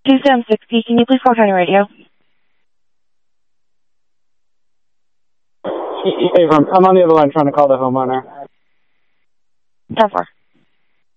2760, can you please call County Radio? Hey, I'm on the other line trying to call the homeowner. 10-4.